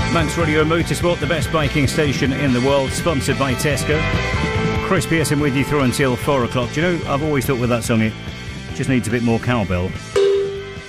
Manx Radio Motorsport, the best biking station in the world, sponsored by Tesco. Chris Pearson with you through until 4 o'clock. Do you know, I've always thought with that song it just needs a bit more cowbell.